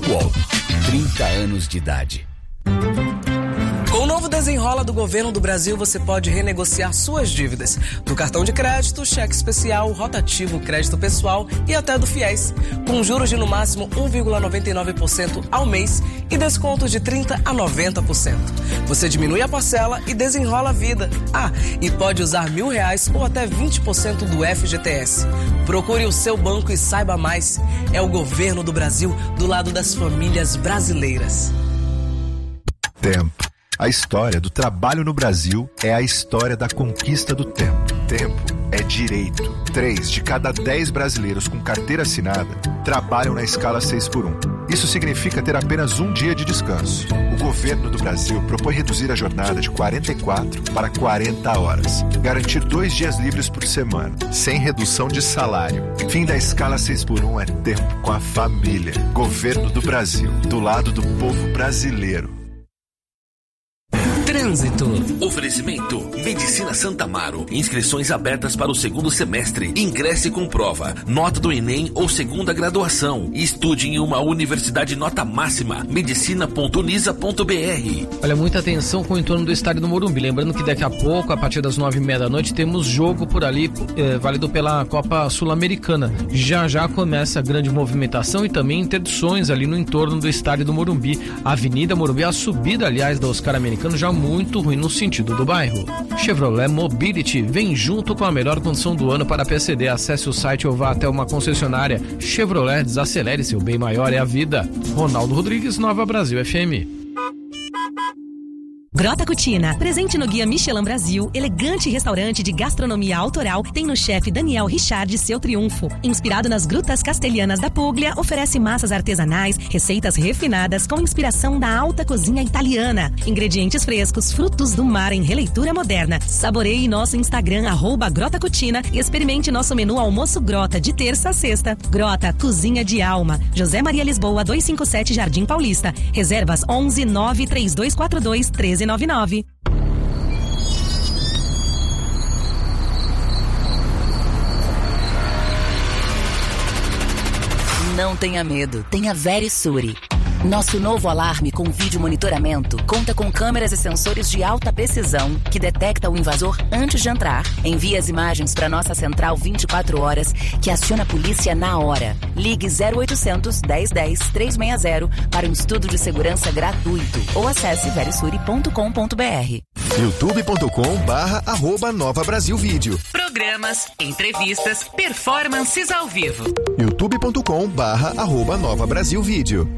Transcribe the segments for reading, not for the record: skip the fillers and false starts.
UOL, 30 anos de idade. Com o novo Desenrola do Governo do Brasil, você pode renegociar suas dívidas do cartão de crédito, cheque especial, rotativo, crédito pessoal e até do FIES, com juros de no máximo 1,99% ao mês e descontos de 30% a 90%. Você diminui a parcela e desenrola a vida. E pode usar R$1.000 ou até 20% do FGTS. Procure o seu banco e saiba mais. É o Governo do Brasil do lado das famílias brasileiras. Tempo. A história do trabalho no Brasil é a história da conquista do tempo. Tempo é direito. 3 de cada 10 brasileiros com carteira assinada trabalham na escala 6x1. Isso significa ter apenas um dia de descanso. O governo do Brasil propõe reduzir a jornada de 44 para 40 horas. Garantir 2 dias livres por semana, sem redução de salário. Fim da escala 6x1 é tempo com a família. Governo do Brasil, do lado do povo brasileiro. Trânsito. Oferecimento Medicina Santa Amaro. Inscrições abertas para o segundo semestre. Ingresse com prova, nota do Enem ou segunda graduação. Estude em uma universidade nota máxima. medicina.unisa.br. Olha, muita atenção com o entorno do estádio do Morumbi. Lembrando que daqui a pouco, a partir das 9h30 da noite, temos jogo por ali, válido pela Copa Sul-Americana. Já começa a grande movimentação e também interdições ali no entorno do estádio do Morumbi. A Avenida Morumbi, a subida, aliás, da Oscar Americano, já muito ruim no sentido do bairro. Chevrolet Mobility vem junto com a melhor condição do ano para a PCD. Acesse o site ou vá até uma concessionária. Chevrolet, desacelere, seu bem maior é a vida. Ronaldo Rodrigues, Nova Brasil FM. Grota Cucina, presente no Guia Michelin Brasil, elegante restaurante de gastronomia autoral, tem no chefe Daniel Richard seu triunfo. Inspirado nas grutas castelhanas da Puglia, oferece massas artesanais, receitas refinadas com inspiração da alta cozinha italiana. Ingredientes frescos, frutos do mar em releitura moderna. Saboreie nosso Instagram, @Grota Cucina, e experimente nosso menu almoço Grota, de terça a sexta. Grota, cozinha de alma. José Maria Lisboa, 257 Jardim Paulista. Reservas 11 93242 1399. Não tenha medo, tenha Verisure. Nosso novo alarme com vídeo monitoramento conta com câmeras e sensores de alta precisão que detecta o invasor antes de entrar. Envia as imagens para nossa central 24 horas, que aciona a polícia na hora. Ligue 0800 1010 360 para um estudo de segurança gratuito ou acesse verisure.com.br. youtube.com/@Nova Brasil Vídeo. Programas, entrevistas, performances ao vivo. youtube.com/@Nova Brasil Vídeo.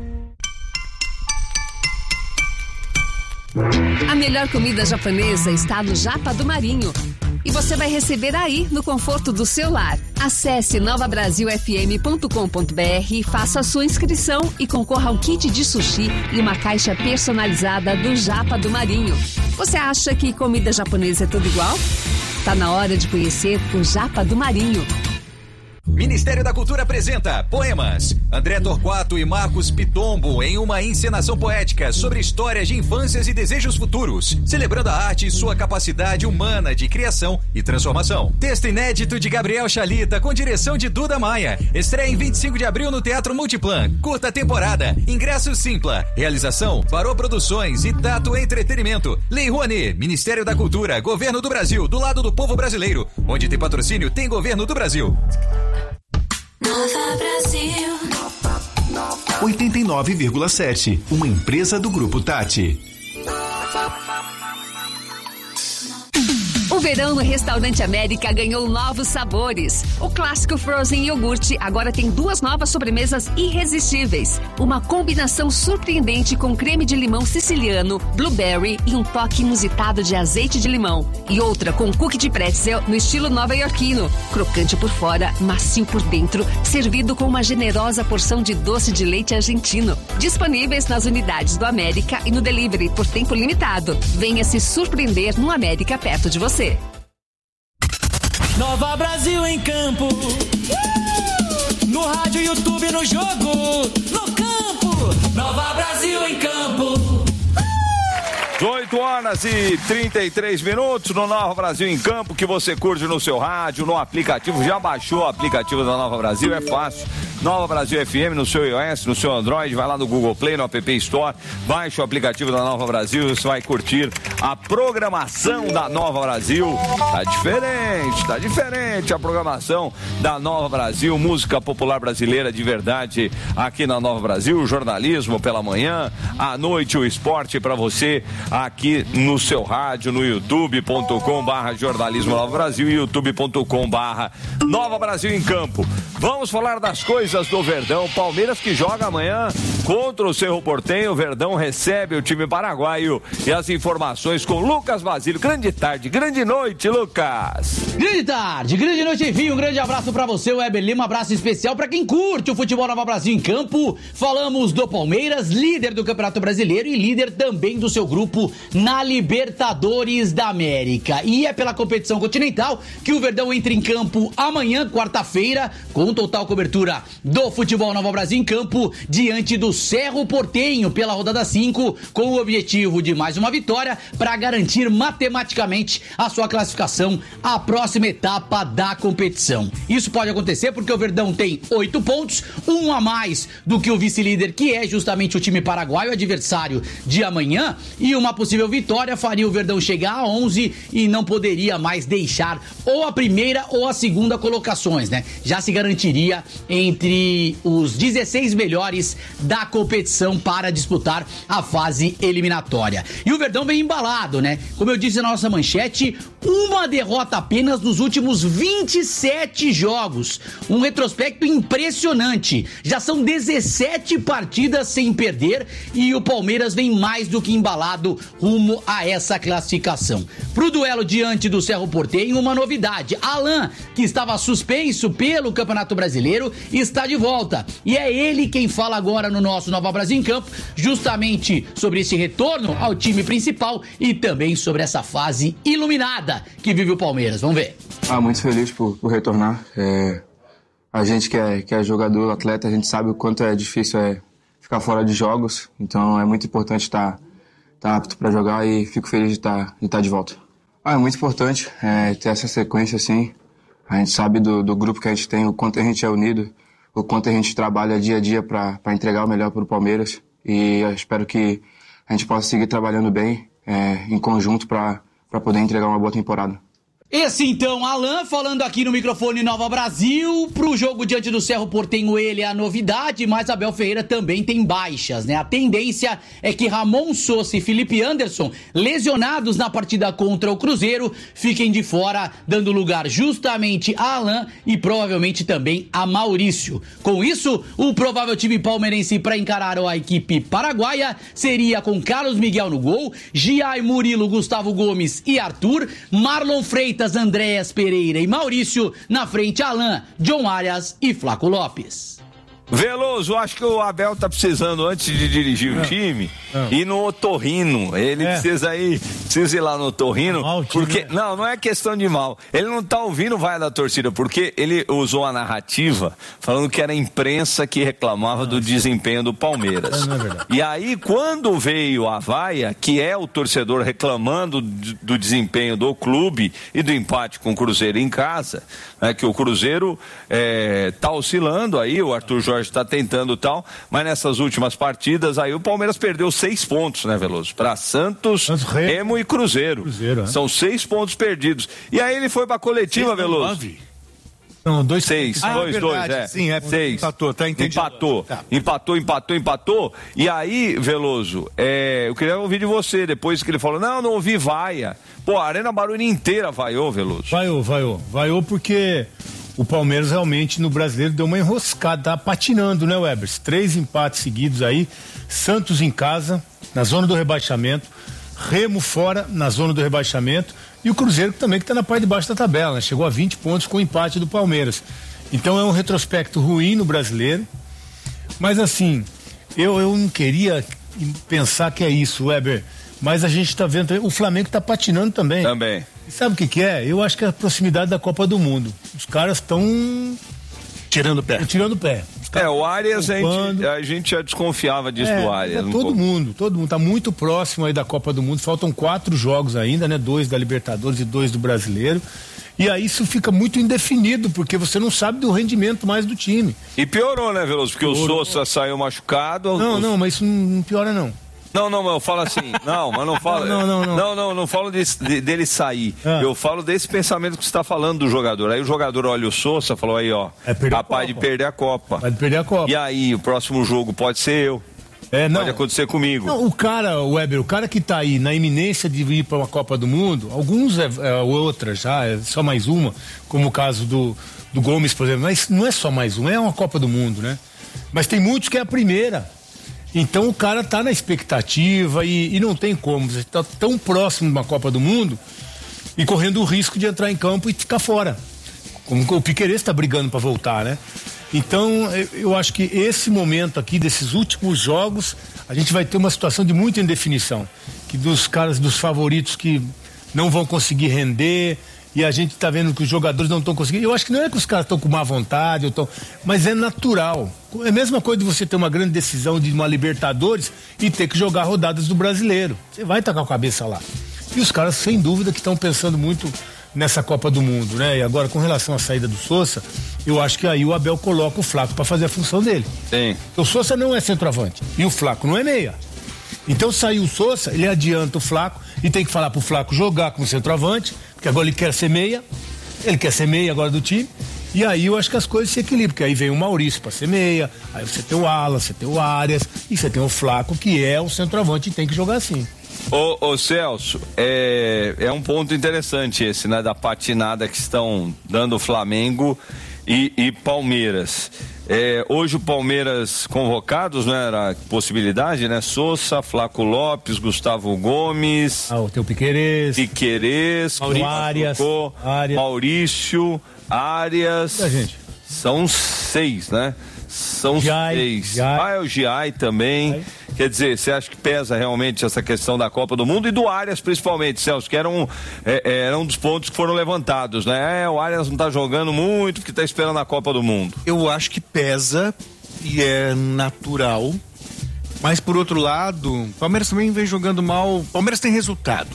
A melhor comida japonesa está no Japa do Marinho. E você vai receber aí, no conforto do seu lar. Acesse novabrasilfm.com.br, faça a sua inscrição e concorra ao kit de sushi e uma caixa personalizada do Japa do Marinho. Você acha que comida japonesa é tudo igual? Tá na hora de conhecer o Japa do Marinho. Ministério da Cultura apresenta Poemas. André Torquato e Marcos Pitombo em uma encenação poética sobre histórias de infâncias e desejos futuros, celebrando a arte e sua capacidade humana de criação e transformação. Texto inédito de Gabriel Chalita com direção de Duda Maia. Estreia em 25 de abril no Teatro Multiplan. Curta temporada. Ingresso Simpla. Realização Barô Produções e Tato Entretenimento. Lei Rouanet. Ministério da Cultura. Governo do Brasil. Do lado do povo brasileiro. Onde tem patrocínio, tem Governo do Brasil. Nova Brasil 89,7, uma empresa do Grupo Tati. O verão no Restaurante América ganhou novos sabores. O clássico Frozen Iogurte agora tem 2 novas sobremesas irresistíveis. Uma combinação surpreendente com creme de limão siciliano, blueberry e um toque inusitado de azeite de limão. E outra com cookie de pretzel no estilo nova-iorquino. Crocante por fora, macio por dentro, servido com uma generosa porção de doce de leite argentino. Disponíveis nas unidades do América e no delivery por tempo limitado. Venha se surpreender no América perto de você. Nova Brasil em campo. No rádio, YouTube, no jogo, no campo. Nova Brasil em campo. 18 horas. horas e 33 minutos no Nova Brasil em Campo, que você curte no seu rádio, no aplicativo. Já baixou o aplicativo da Nova Brasil? É fácil. Nova Brasil FM no seu iOS, no seu Android, vai lá no Google Play, no App Store, baixa o aplicativo da Nova Brasil, você vai curtir a programação da Nova Brasil. Tá diferente a programação da Nova Brasil, música popular brasileira de verdade aqui na Nova Brasil, jornalismo pela manhã, à noite o esporte para você aqui no seu rádio, no youtube.com/jornalismo Nova Brasil e youtube.com/Nova Brasil em Campo. Vamos falar das coisas do Verdão. Palmeiras que joga amanhã contra o Cerro Porteño. O Verdão recebe o time paraguaio e as informações com Lucas Basílio. Grande tarde, grande noite, Lucas. Grande tarde, grande noite, enfim, um grande abraço pra você, Weber Lima, um abraço especial pra quem curte o futebol Nova Brasil em Campo. Falamos do Palmeiras, líder do Campeonato Brasileiro e líder também do seu grupo na Libertadores da América. E é pela competição continental que o Verdão entra em campo amanhã, quarta-feira, com total cobertura do futebol Nova Brasil em Campo, diante do Cerro Porteño pela rodada 5, com o objetivo de mais uma vitória para garantir matematicamente a sua classificação à próxima etapa da competição. Isso pode acontecer porque o Verdão tem 8 pontos, um a mais do que o vice-líder, que é justamente o time paraguaio, adversário de amanhã, e uma possível vitória faria o Verdão chegar a 11 e não poderia mais deixar ou a primeira ou a segunda colocações, né? Já se garantiria entre os 16 melhores da competição para disputar a fase eliminatória. E o Verdão vem embalado, né? Como eu disse na nossa manchete, uma derrota apenas nos últimos 27 jogos. Um retrospecto impressionante. Já são 17 partidas sem perder e o Palmeiras vem mais do que embalado rumo a essa classificação. Pro duelo diante do Cerro Porteño, uma novidade. Alan, que estava suspenso pelo Campeonato Brasileiro, está de volta. E é ele quem fala agora no nosso Nova Brasil em Campo, justamente sobre esse retorno ao time principal e também sobre essa fase iluminada que vive o Palmeiras. Vamos ver. Muito feliz por retornar. A gente que é jogador, atleta, a gente sabe o quanto é difícil ficar fora de jogos. Então é muito importante estar apto para jogar e fico feliz de estar de volta. É muito importante ter essa sequência assim. A gente sabe do grupo que a gente tem, o quanto a gente é unido, o quanto a gente trabalha dia a dia para entregar o melhor para o Palmeiras. E eu espero que a gente possa seguir trabalhando bem em conjunto para poder entregar uma boa temporada. Esse então, Alan, falando aqui no microfone Nova Brasil, pro jogo diante do Cerro Porteño, ele é a novidade, mas Abel Ferreira também tem baixas, né? A tendência é que Ramon Sousa e Felipe Anderson, lesionados na partida contra o Cruzeiro, fiquem de fora, dando lugar justamente a Alan e provavelmente também a Maurício. Com isso, o provável time palmeirense para encarar a equipe paraguaia seria com Carlos Miguel no gol, Giai, Murilo, Gustavo Gomes e Arthur, Marlon Freitas, Andréas Pereira e Maurício, na frente Alan, John Arias e Flaco Lopes. Veloso, acho que o Abel tá precisando, antes de dirigir o time, ir no Otorrino. Ele precisa ir lá no Otorrino, porque não é questão de mal. Ele não tá ouvindo vai da torcida, porque ele usou a narrativa falando que era a imprensa que reclamava do desempenho do Palmeiras. Não é verdade. E aí, quando veio a vaia, que é o torcedor reclamando do desempenho do clube e do empate com o Cruzeiro em casa, né, que o Cruzeiro tá oscilando aí, o Arthur Jorge está tentando tal, mas nessas últimas partidas aí o Palmeiras perdeu 6 pontos, né, Veloso? Para Santos, Remo e Cruzeiro. São 6 pontos perdidos. E aí ele foi para a coletiva, Veloso. Não, 2-6. 6, 2-2, Sim, 6. Empatou, tá entendido. Empatou. E aí, Veloso, eu queria ouvir de você, depois que ele falou, não ouvi vaia. Pô, a Arena Barueri inteira vaiou, Veloso. Vaiou porque o Palmeiras realmente no Brasileiro deu uma enroscada, tá patinando, né, Webers? 3 empates seguidos aí, Santos em casa, na zona do rebaixamento, Remo fora, na zona do rebaixamento, e o Cruzeiro também que tá na parte de baixo da tabela, né? Chegou a 20 pontos com o empate do Palmeiras. Então é um retrospecto ruim no Brasileiro, mas assim, eu não queria pensar que é isso, Weber, mas a gente tá vendo, o Flamengo tá patinando também. E sabe o que é? Eu acho que é a proximidade da Copa do Mundo. Os caras estão tirando o pé. O Arias, a gente já desconfiava disso do Arias. Todo mundo tá muito próximo aí da Copa do Mundo, faltam 4 jogos ainda, né? 2 da Libertadores e 2 do Brasileiro. E aí isso fica muito indefinido, porque você não sabe do rendimento mais do time. E piorou, né, Veloso? Porque o Sousa saiu machucado. Não, mas isso não piora, não. Não, eu falo assim, mas não falo. Não falo dele sair. Eu falo desse pensamento que você está falando do jogador. Aí o jogador olha o Sousa e falou aí, ó, capaz de perder a Copa. Vai perder a Copa. E aí, o próximo jogo pode ser eu. Pode acontecer comigo. Não, o cara que tá aí na iminência de ir para uma Copa do Mundo, alguns outras já, é só mais uma, como o caso do Gomes, por exemplo, mas não é só mais uma, é uma Copa do Mundo, né? Mas tem muitos que é a primeira. Então o cara tá na expectativa e não tem como, você tá tão próximo de uma Copa do Mundo e correndo o risco de entrar em campo e ficar fora. Como o Piquerez tá brigando para voltar, né? Então, eu acho que esse momento aqui, desses últimos jogos, a gente vai ter uma situação de muita indefinição. Que dos favoritos que não vão conseguir render, e a gente tá vendo que os jogadores não estão conseguindo. Eu acho que não é que os caras estão com má vontade, mas é natural. É a mesma coisa de você ter uma grande decisão de uma Libertadores e ter que jogar rodadas do Brasileiro. Você vai estar com a cabeça lá. E os caras, sem dúvida, que estão pensando muito nessa Copa do Mundo, né? E agora, com relação à saída do Sousa, eu acho que aí o Abel coloca o Flaco para fazer a função dele. Sim. O Sousa não é centroavante e o Flaco não é meia. Então saiu o Sousa, ele adianta o Flaco e tem que falar pro Flaco jogar como centroavante, porque agora ele quer ser meia agora do time, e aí eu acho que as coisas se equilibram, porque aí vem o Maurício para ser meia, aí você tem o Alan, você tem o Arias e você tem o Flaco, que é o centroavante e tem que jogar assim. Ô Celso, é um ponto interessante esse, né, da patinada que estão dando Flamengo e Palmeiras. Hoje o Palmeiras convocados, né, era possibilidade, né, Sousa, Flaco Lopes, Gustavo Gomes, o teu Piquerez, Maurício, Arias, são 6, né? São 6. É o Giai também. Quer dizer, você acha que pesa realmente essa questão da Copa do Mundo e do Arias principalmente, Celso, que era um dos pontos que foram levantados, né? O Arias não tá jogando muito porque tá esperando a Copa do Mundo. Eu acho que pesa e é natural, mas por outro lado, o Palmeiras também vem jogando mal. O Palmeiras tem resultado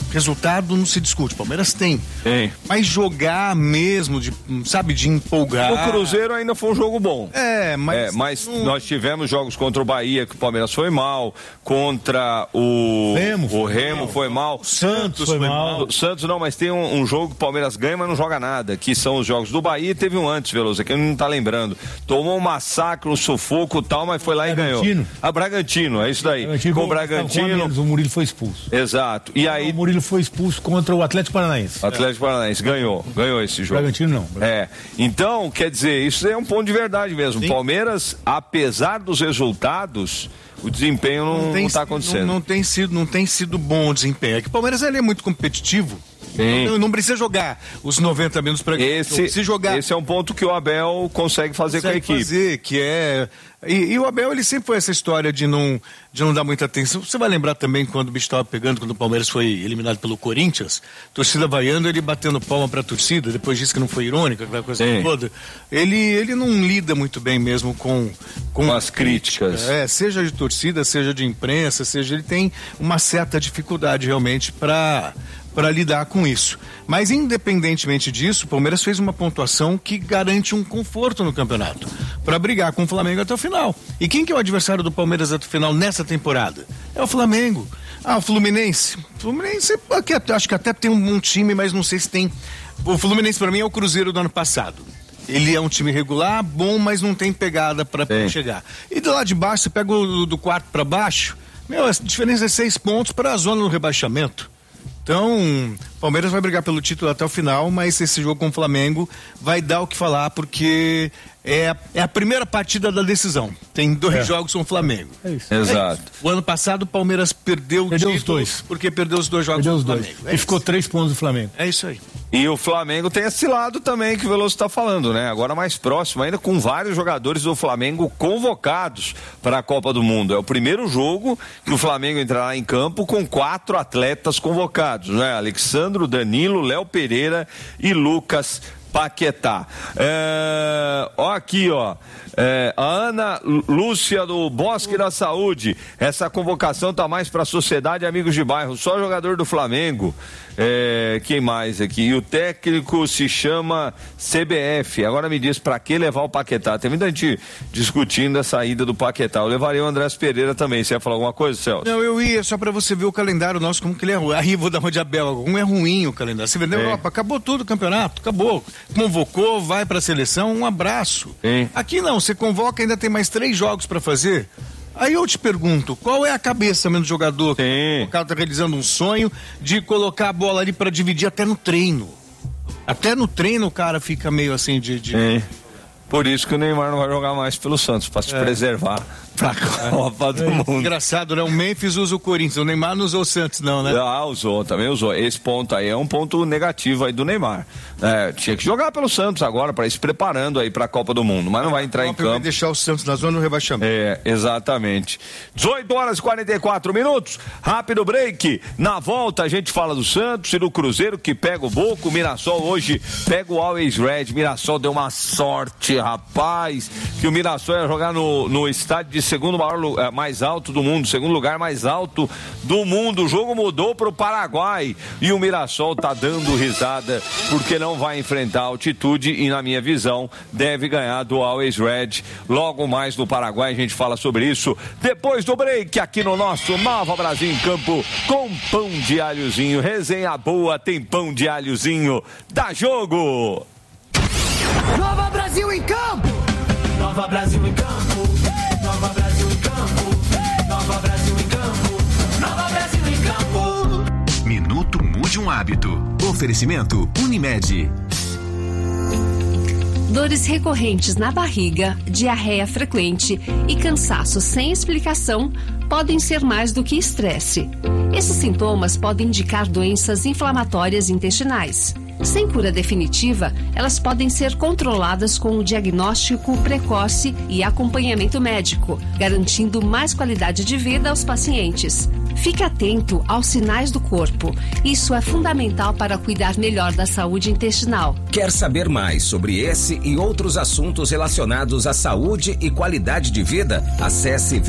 não se discute, Palmeiras tem. Mas jogar mesmo, de empolgar. O Cruzeiro ainda foi um jogo bom. Mas nós tivemos jogos contra o Bahia que o Palmeiras foi mal, contra o Remo foi mal. O Santos foi mal. O Santos não, mas tem um jogo que o Palmeiras ganha, mas não joga nada, que são os jogos do Bahia, e teve um antes, Veloso, que não tá lembrando. Tomou um massacre, um sufoco e tal, mas foi lá e ganhou. Bragantino, é isso daí. Com o Bragantino. O Murilo foi expulso. Exato. E aí o Murilo foi expulso contra o Atlético Paranaense. O Atlético Paranaense ganhou esse jogo. Bragantino não. Então, quer dizer, isso é um ponto de verdade mesmo. Sim. Palmeiras, apesar dos resultados, o desempenho não está acontecendo. Não tem sido bom o desempenho. É que o Palmeiras ele é muito competitivo. Não precisa jogar os 90 minutos para jogar. Esse é um ponto que o Abel consegue fazer com a equipe. E o Abel, ele sempre foi essa história de não dar muita atenção. Você vai lembrar também quando o bicho estava pegando, quando o Palmeiras foi eliminado pelo Corinthians, torcida vaiando, ele batendo palma pra torcida, depois disse que não foi irônica, aquela coisa toda. Ele não lida muito bem mesmo com as críticas. Seja de torcida, seja de imprensa, ele tem uma certa dificuldade realmente para lidar com isso. Mas independentemente disso, o Palmeiras fez uma pontuação que garante um conforto no campeonato para brigar com o Flamengo até o final. E quem que é o adversário do Palmeiras até o final nessa temporada? É o Flamengo. O Fluminense. Acho que até tem um time, mas não sei se tem. O Fluminense para mim é o Cruzeiro do ano passado. Ele é um time regular, bom, mas não tem pegada para chegar. E do lado de baixo, você pega do quarto para baixo, a diferença é 6 pontos para a zona do rebaixamento. Então, o Palmeiras vai brigar pelo título até o final, mas esse jogo com o Flamengo vai dar o que falar, porque é a primeira partida da decisão. Tem 2 jogos com o Flamengo. É isso. Exato. O ano passado o Palmeiras perdeu o título, os 2. porque perdeu os 2 jogos com o Flamengo. E ficou 3 pontos do Flamengo. É isso aí. E o Flamengo tem esse lado também que o Veloso está falando, né? Agora mais próximo ainda, com vários jogadores do Flamengo convocados para a Copa do Mundo. É o primeiro jogo que o Flamengo entrará em campo com 4 atletas convocados, né? Alexandro, Danilo, Léo Pereira e Lucas Paquetá. Ó aqui, ó. A Ana Lúcia do Bosque da Saúde. Essa convocação tá mais pra sociedade e amigos de bairro. Só jogador do Flamengo. Quem mais aqui? E o técnico se chama CBF. Agora me diz pra que levar o Paquetá. Tem muita gente discutindo a saída do Paquetá. Eu levaria o Andrés Pereira também. Você ia falar alguma coisa, Celso? Não, eu ia só pra você ver o calendário nosso, como que ele é ruim. Aí vou dar uma de Abel, como é ruim o calendário. Você vê na Europa, acabou tudo o campeonato, acabou. Convocou, vai pra seleção, um abraço. Aqui não, você convoca, ainda tem mais 3 jogos pra fazer. Aí eu te pergunto, qual é a cabeça mesmo do jogador que o cara tá realizando um sonho de colocar a bola ali pra dividir até no treino? Até no treino o cara fica meio assim Por isso que o Neymar não vai jogar mais pelo Santos, pra se preservar pra Copa do Mundo. Engraçado, né? O Memphis usa o Corinthians, o Neymar não usou o Santos não, né? Também usou. Esse ponto aí é um ponto negativo aí do Neymar. Tinha que jogar pelo Santos agora, pra ir se preparando aí pra Copa do Mundo, mas não vai entrar em campo. Vai deixar o Santos na zona do rebaixamento. Exatamente. 18h44. Rápido break. Na volta a gente fala do Santos e do Cruzeiro que pega o Boca. O Mirassol hoje pega o Always Red. Mirassol deu uma sorte, rapaz, que o Mirassol ia jogar no estádio de segundo maior, mais alto do mundo, segundo lugar mais alto do mundo. O jogo mudou para o Paraguai e o Mirassol tá dando risada porque não vai enfrentar a altitude e, na minha visão, deve ganhar do Always Red. Logo mais no Paraguai a gente fala sobre isso depois do break aqui no nosso Nova Brasil em Campo com pão de alhozinho. Resenha boa, tem pão de alhozinho. Dá jogo! Nova Brasil em Campo! Nova Brasil em Campo! Nova Brasil em Campo! Nova Brasil em Campo! Nova Brasil em Campo! Minuto Mude um Hábito. Oferecimento Unimed. Dores recorrentes na barriga, diarreia frequente e cansaço sem explicação podem ser mais do que estresse. Esses sintomas podem indicar doenças inflamatórias intestinais. Sem cura definitiva, elas podem ser controladas com o diagnóstico precoce e acompanhamento médico, garantindo mais qualidade de vida aos pacientes. Fique atento aos sinais do corpo. Isso é fundamental para cuidar melhor da saúde intestinal. Quer saber mais sobre esse e outros assuntos relacionados à saúde e qualidade de vida? Acesse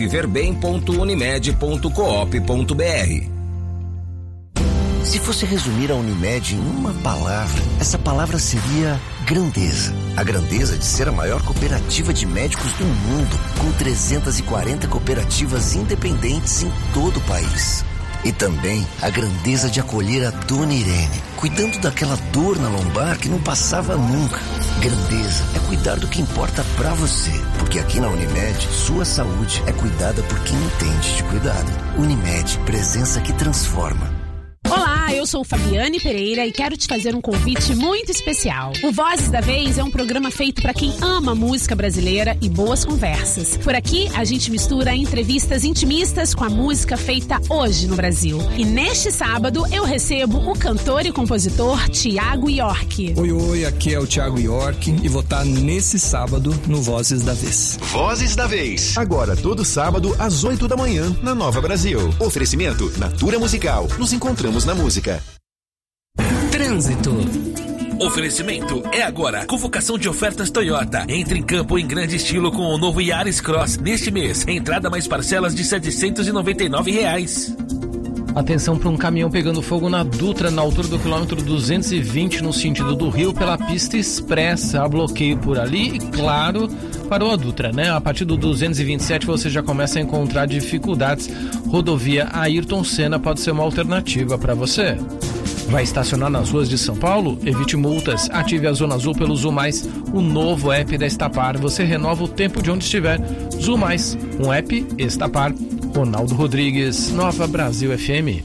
viverbem.unimed.coop.br. Se fosse resumir a Unimed em uma palavra, essa palavra seria grandeza. A grandeza de ser a maior cooperativa de médicos do mundo, com 340 cooperativas independentes em todo o país. E também a grandeza de acolher a Dona Irene, cuidando daquela dor na lombar que não passava nunca. Grandeza é cuidar do que importa pra você, porque aqui na Unimed, sua saúde é cuidada por quem entende de cuidado. Unimed, presença que transforma. Olá, eu sou Fabiane Pereira e quero te fazer um convite muito especial. O Vozes da Vez é um programa feito para quem ama música brasileira e boas conversas. Por aqui, a gente mistura entrevistas intimistas com a música feita hoje no Brasil. E neste sábado, eu recebo o cantor e compositor Thiago York. Oi, aqui é o Thiago York e vou estar nesse sábado no Vozes da Vez. Vozes da Vez. Agora, todo sábado, às 8 da manhã, na Nova Brasil. Oferecimento Natura Musical. Nos encontramos na música. Trânsito. Oferecimento é agora. Convocação de ofertas Toyota. Entre em campo em grande estilo com o novo Yaris Cross. Neste mês, entrada mais parcelas de R$ 799. Atenção para um caminhão pegando fogo na Dutra, na altura do quilômetro 220, no sentido do Rio, pela pista expressa. Há bloqueio por ali e, claro, parou a Dutra, né? A partir do 227 você já começa a encontrar dificuldades. Rodovia Ayrton Senna pode ser uma alternativa para você. Vai estacionar nas ruas de São Paulo? Evite multas. Ative a Zona Azul pelo Zul Mais, o novo app da Estapar. Você renova o tempo de onde estiver. Zul Mais, um app Estapar. Ronaldo Rodrigues, Nova Brasil FM.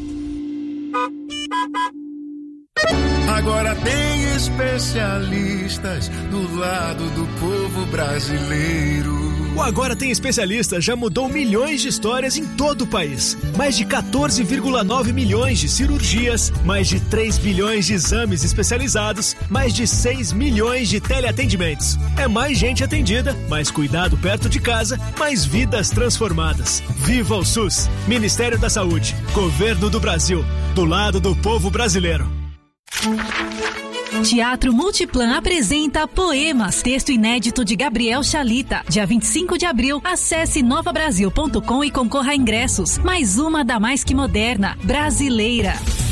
Agora tem especialistas do lado do povo brasileiro. O Agora Tem Especialistas já mudou milhões de histórias em todo o país. Mais de 14,9 milhões de cirurgias, mais de 3 bilhões de exames especializados, mais de 6 milhões de teleatendimentos. É mais gente atendida, mais cuidado perto de casa, mais vidas transformadas. Viva o SUS! Ministério da Saúde, Governo do Brasil, do lado do povo brasileiro. Teatro Multiplan apresenta Poemas, texto inédito de Gabriel Chalita. Dia 25 de abril, acesse novabrasil.com e concorra a ingressos. Mais uma da Mais Que Moderna, brasileira.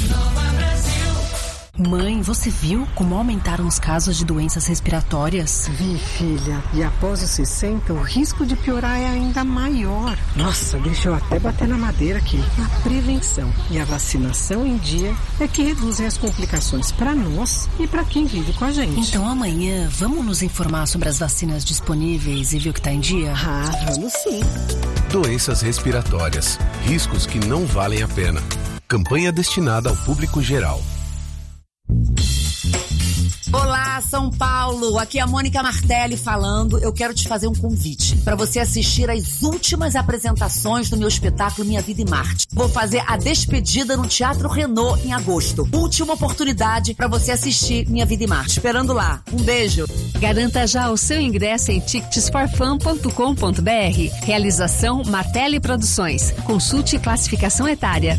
Mãe, você viu como aumentaram os casos de doenças respiratórias? Vi, filha. E após os 60, o risco de piorar é ainda maior. Nossa, deixa eu até bater na madeira aqui. A prevenção e a vacinação em dia é que reduzem as complicações para nós e para quem vive com a gente. Então amanhã, vamos nos informar sobre as vacinas disponíveis e ver o que está em dia? Ah, vamos sim. Doenças respiratórias. Riscos que não valem a pena. Campanha destinada ao público geral. Olá, São Paulo! Aqui é a Mônica Martelli falando. Eu quero te fazer um convite para você assistir às últimas apresentações do meu espetáculo Minha Vida em Marte. Vou fazer a despedida no Teatro Renault em agosto. Última oportunidade para você assistir Minha Vida em Marte. Esperando lá. Um beijo. Garanta já o seu ingresso em ticketsforfun.com.br. Realização Martelli Produções. Consulte classificação etária.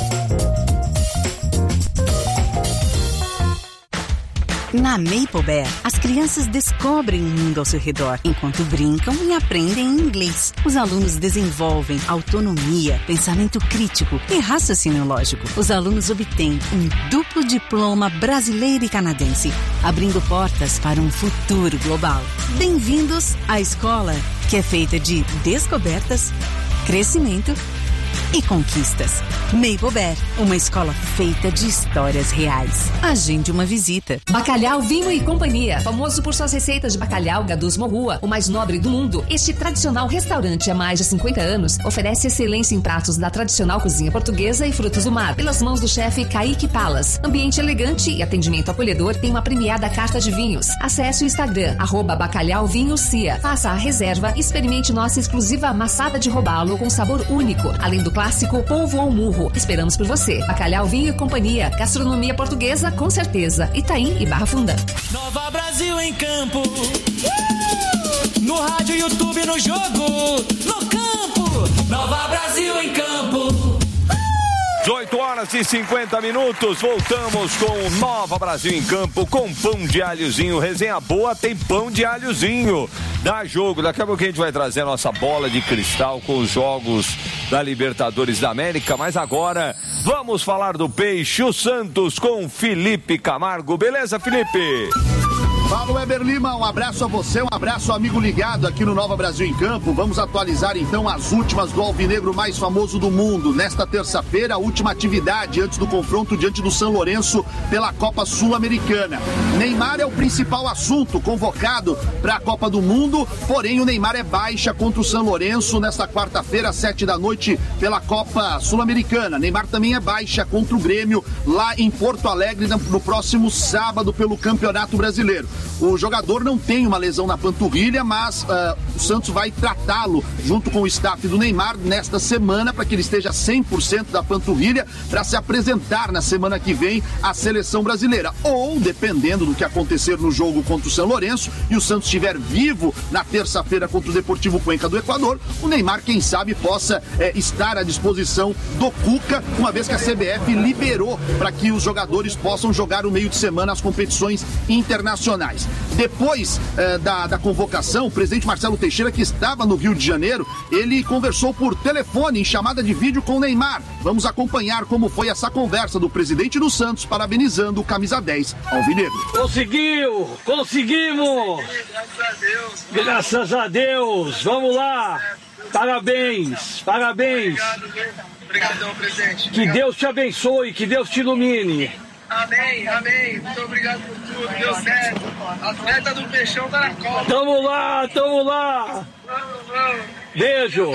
Na Maple Bear, as crianças descobrem o mundo ao seu redor, enquanto brincam e aprendem inglês. Os alunos desenvolvem autonomia, pensamento crítico e raciocínio lógico. Os alunos obtêm um duplo diploma brasileiro e canadense, abrindo portas para um futuro global. Bem-vindos à escola que é feita de descobertas, crescimento e conquistas. Maple Bear, uma escola feita de histórias reais. Agende uma visita. Bacalhau Vinho e Companhia, famoso por suas receitas de bacalhau Gadus Morrua, o mais nobre do mundo. Este tradicional restaurante há mais de 50 anos oferece excelência em pratos da tradicional cozinha portuguesa e frutos do mar, pelas mãos do chefe Kaique Palas. Ambiente elegante e atendimento acolhedor, tem uma premiada carta de vinhos. Acesse o Instagram, @bacalhauvinhocia. Faça a reserva e experimente nossa exclusiva amassada de robalo com sabor único, além do clássico polvo ao murro. Esperamos por você. Bacalhau Vinho e Companhia. Gastronomia portuguesa, com certeza. Itaim e Barra Funda. Nova Brasil em campo. No rádio, YouTube, no jogo. No campo. Nova Brasil em campo. 18h50. Voltamos com Nova Brasil em campo com pão de alhozinho. Resenha boa, tem pão de alhozinho. Dá jogo. Daqui a pouco a gente vai trazer a nossa bola de cristal com os jogos da Libertadores da América. Mas agora vamos falar do Peixe, o Santos com Felipe Camargo. Beleza, Felipe? Fala, Weber Lima, um abraço a você, um abraço amigo ligado aqui no Nova Brasil em Campo. Vamos atualizar então as últimas do alvinegro mais famoso do mundo. Nesta terça-feira, a última atividade antes do confronto diante do São Lourenço pela Copa Sul-Americana. Neymar é o principal assunto convocado para a Copa do Mundo, porém o Neymar é baixa contra o São Lourenço nesta quarta-feira, às 19h, pela Copa Sul-Americana. Neymar também é baixa contra o Grêmio lá em Porto Alegre no próximo sábado pelo Campeonato Brasileiro. O jogador não tem uma lesão na panturrilha, mas o Santos vai tratá-lo junto com o staff do Neymar nesta semana para que ele esteja 100% da panturrilha para se apresentar na semana que vem à seleção brasileira. Ou, dependendo do que acontecer no jogo contra o São Lourenço e o Santos estiver vivo na terça-feira contra o Deportivo Cuenca do Equador, o Neymar, quem sabe, possa estar à disposição do Cuca, uma vez que a CBF liberou para que os jogadores possam jogar o meio de semana as competições internacionais. Depois da convocação, o presidente Marcelo Teixeira, que estava no Rio de Janeiro, ele conversou por telefone em chamada de vídeo com o Neymar. Vamos acompanhar como foi essa conversa do presidente do Santos, parabenizando o camisa 10 alvinegro. Conseguimos! Graças a Deus! Vamos lá! Parabéns! Obrigadão, presidente. Que Deus te abençoe, que Deus te ilumine. Amém. Muito obrigado por tudo. Deu certo. Atleta do Peixão tá na Copa. Tamo lá. Vamos. Beijo.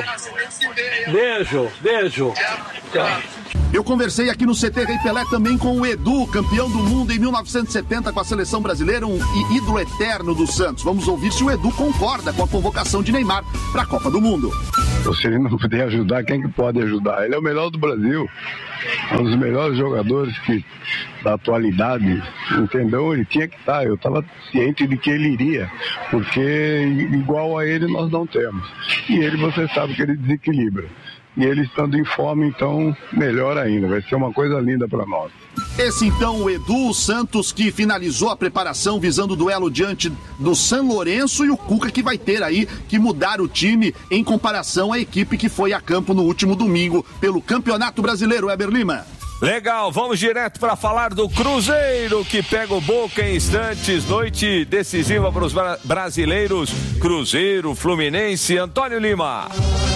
Tchau. Eu conversei aqui no CT Rei Pelé também com o Edu, campeão do mundo em 1970 com a seleção brasileira, um ídolo eterno do Santos. Vamos ouvir se o Edu concorda com a convocação de Neymar para a Copa do Mundo. Se ele não puder ajudar, quem que pode ajudar? Ele é o melhor do Brasil, um dos melhores jogadores da atualidade, entendeu? Ele tinha que estar, eu estava ciente de que ele iria, porque igual a ele nós não temos. E ele, você sabe que ele desequilibra. E ele estando em forma, então, melhor ainda. Vai ser uma coisa linda para nós. Esse então o Edu Santos, que finalizou a preparação visando o duelo diante do São Lourenço, e o Cuca, que vai ter aí que mudar o time em comparação à equipe que foi a campo no último domingo pelo Campeonato Brasileiro. Weber Lima. Legal, vamos direto para falar do Cruzeiro, que pega o Boca em instantes. Noite decisiva para os brasileiros. Cruzeiro, Fluminense. Antônio Lima.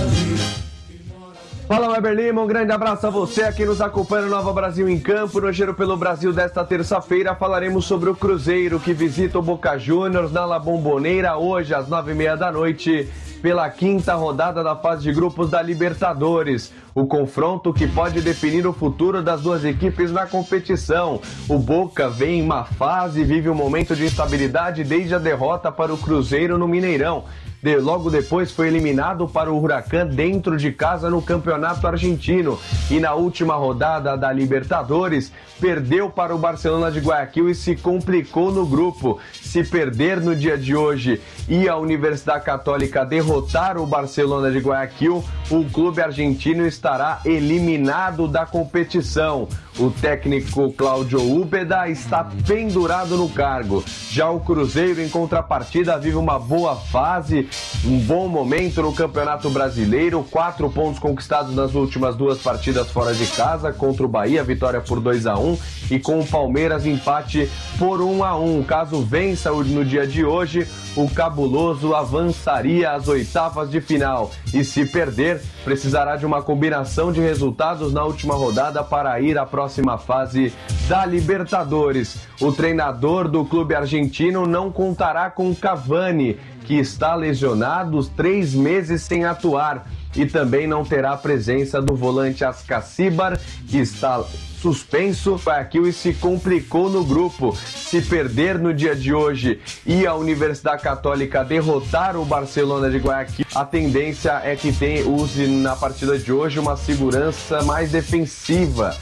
Fala, Weber Lima, um grande abraço a você aqui nos acompanha no Nova Brasil em Campo. No Giro pelo Brasil desta terça-feira falaremos sobre o Cruzeiro, que visita o Boca Juniors na La Bombonera hoje às 9h30 da noite pela 5ª rodada da fase de grupos da Libertadores. O confronto que pode definir o futuro das duas equipes na competição. O Boca vem em má fase e vive um momento de instabilidade desde a derrota para o Cruzeiro no Mineirão. Logo depois foi eliminado para o Huracan dentro de casa no Campeonato Argentino. E na última rodada da Libertadores, perdeu para o Barcelona de Guayaquil e se complicou no grupo. Se perder no dia de hoje e a Universidade Católica derrotar o Barcelona de Guayaquil, o clube argentino estará eliminado da competição. O técnico Cláudio Úbeda está pendurado no cargo. Já o Cruzeiro, em contrapartida, vive uma boa fase, um bom momento no Campeonato Brasileiro. 4 pontos conquistados nas últimas 2 partidas fora de casa, contra o Bahia, vitória por 2-1, e com o Palmeiras, empate por 1-1. Caso vença no dia de hoje, o Cabuloso avançaria às 8ª de final. E se perder, precisará de uma combinação de resultados na última rodada para ir à próxima fase da Libertadores. O treinador do clube argentino não contará com Cavani, que está lesionado 3 meses sem atuar. E também não terá a presença do volante Ascacíbar, que está suspenso aqui e se complicou no grupo. Se perder no dia de hoje e a Universidade Católica derrotar o Barcelona de Guayaquil, a tendência é que use na partida de hoje uma segurança mais defensiva,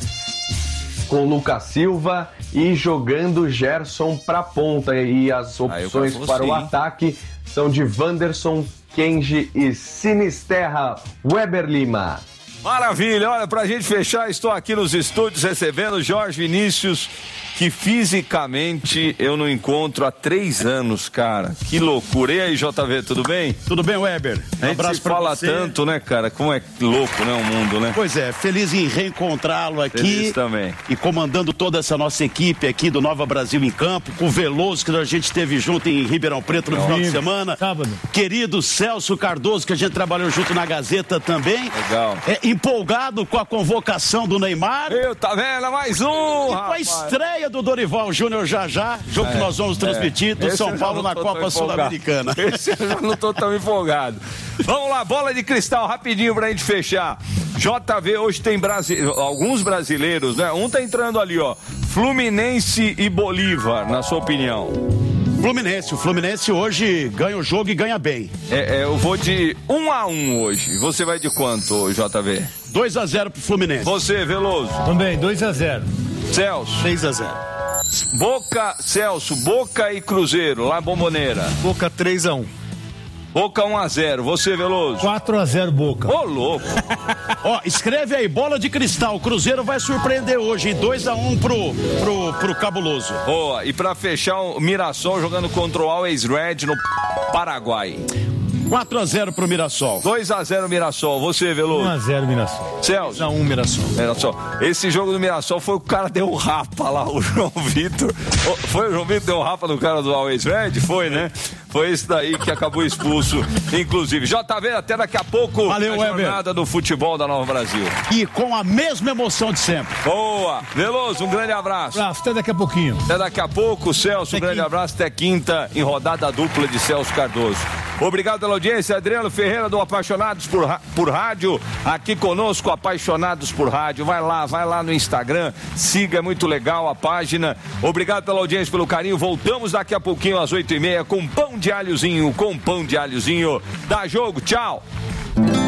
com Lucas Silva e jogando Gerson para ponta. E as opções para o ataque são de Wanderson, Kenji e Sinisterra. Weber Lima. Maravilha, olha, pra gente fechar, estou aqui nos estúdios recebendo Jorge Vinícius, que fisicamente eu não encontro há 3 anos, cara. Que loucura. E aí, JV, tudo bem? Tudo bem, Weber? A gente se fala tanto, né, cara? Como é louco, né, o mundo, né? Pois é, feliz em reencontrá-lo aqui. Feliz também. E comandando toda essa nossa equipe aqui do Nova Brasil em Campo, com o Veloso, que a gente esteve junto em Ribeirão Preto no final de semana. Sábado. Querido Celso Cardoso, que a gente trabalhou junto na Gazeta também. Legal. Empolgado com a convocação do Neymar. Tá vendo? Mais um, e com a estreia do Dorival Júnior já, jogo que nós vamos transmitir do São Paulo na Copa Sul-Americana. Esse eu já não tô tão empolgado. Vamos lá, bola de cristal, rapidinho pra gente fechar. JV, hoje tem alguns brasileiros, né? Um tá entrando ali, ó. Fluminense e Bolívar, na sua opinião. O Fluminense hoje ganha o jogo e ganha bem. Eu vou de 1-1 hoje. Você vai de quanto, JV? 2-0 pro Fluminense. Você, Veloso? Também, 2-0. Celso? 6-0. Boca e Cruzeiro, lá em Bombonera. Boca 3-1. Boca 1-0. Você, Veloso? 4-0 Boca. Ô, louco. Ó, escreve aí, bola de cristal. O Cruzeiro vai surpreender hoje. 2-1 pro Cabuloso. Boa. E pra fechar, o Mirassol jogando contra o Always Red no Paraguai. 4-0 pro Mirassol. 2-0 Mirassol. Você, Veloso? 1-0 Mirassol. Celso? 1-1 Mirassol. Esse jogo do Mirassol foi o cara deu um rapa lá, o João Vitor. Foi o João Vitor deu um rapa no cara do Always Red? Foi, né? Foi esse daí que acabou expulso, inclusive. JV, até daqui a pouco. Valeu, a jornada do futebol da Nova Brasil. E com a mesma emoção de sempre. Boa. Veloso, um grande abraço. Até daqui a pouquinho. Até daqui a pouco, Celso, um grande abraço. Até quinta, em rodada dupla de Celso Cardoso. Obrigado pela audiência, Adriano Ferreira do Apaixonados por Rádio, aqui conosco, Apaixonados por Rádio. Vai lá no Instagram, siga, é muito legal a página. Obrigado pela audiência, pelo carinho. Voltamos daqui a pouquinho às 8h30 com pão de alhozinho, Dá jogo, tchau.